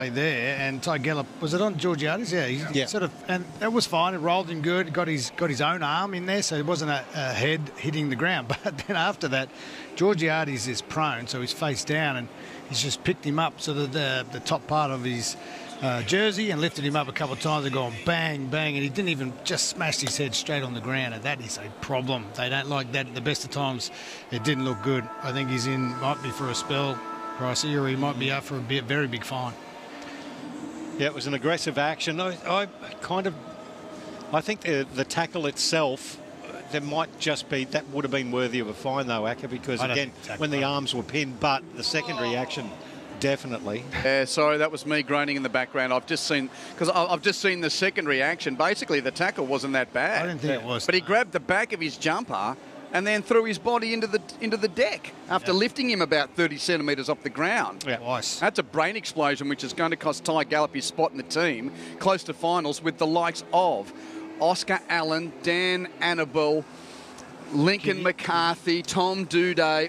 there, and Ty Gallop, was it on Georgiades? Yeah, Yeah. Sort of, and that was fine. It rolled him good. Got his own arm in there, so it wasn't a head hitting the ground. But then after that, Georgiades is prone, so he's face down, and he's just picked him up so that the top part of his jersey and lifted him up a couple of times and gone bang, bang, and he didn't even just smash his head straight on the ground, and that is a problem. They don't like that. At the best of times, it didn't look good. I think he's might be for a spell, Pricey, or he might be up for a very big fine. Yeah, it was an aggressive action. I think the tackle itself, there might just be, that would have been worthy of a fine though, Acker, because again, when the arms were pinned, but the secondary action, definitely. Yeah, sorry, that was me groaning in the background. I've just seen the secondary action. Basically, the tackle wasn't that bad. I didn't think it was. But he grabbed the back of his jumper and then threw his body into the deck after lifting him about 30 centimetres off the ground. Yeah. Twice. That's a brain explosion, which is going to cost Ty Gallop his spot in the team, close to finals with the likes of Oscar Allen, Dan Annabelle, Lincoln McCarthy, Tom Doedee,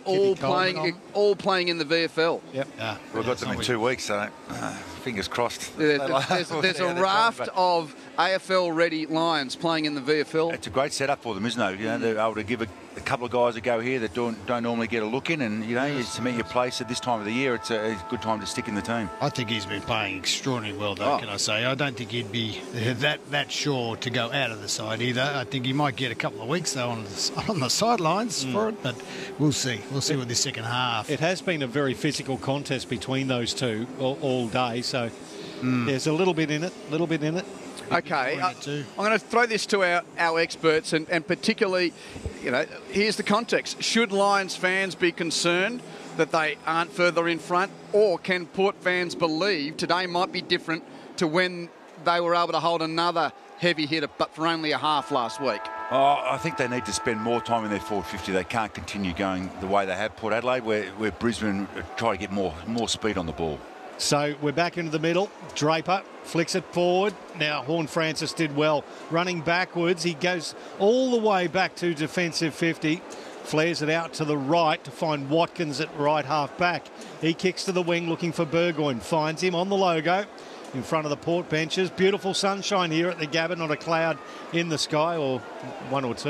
all playing in the VFL. Yep. We've got them in 2 weeks, so fingers crossed. There's a raft of AFL-ready Lions playing in the VFL. It's a great setup for them, isn't it? You know, they're able to give a couple of guys a go here that don't normally get a look in, and you know, you cement your place at this time of the year. It's a good time to stick in the team. I think he's been playing extraordinarily well, though. Can I say? I don't think he'd be that sure to go out of the side either. I think he might get a couple of weeks though on the sidelines for it, but we'll see. We'll see with this second half. It has been a very physical contest between those two all day, so there's a little bit in it. Okay, I'm going to throw this to our experts, and particularly, you know, here's the context. Should Lions fans be concerned that they aren't further in front, or can Port fans believe today might be different to when they were able to hold another heavy hitter, but for only a half last week? I think they need to spend more time in their forward 50. They can't continue going the way they have Port Adelaide, where Brisbane try to get more speed on the ball. So we're back into the middle. Draper flicks it forward. Now Horne-Francis did well. Running backwards, he goes all the way back to defensive 50. Flares it out to the right to find Watkins at right half back. He kicks to the wing looking for Burgoyne. Finds him on the logo in front of the Port benches. Beautiful sunshine here at the Gabba. Not a cloud in the sky, or one or two.